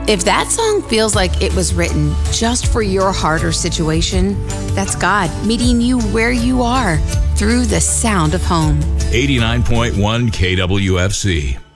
If that song feels like it was written just for your heart or situation, that's God meeting you where you are through the sound of home. 89.1 KWFC.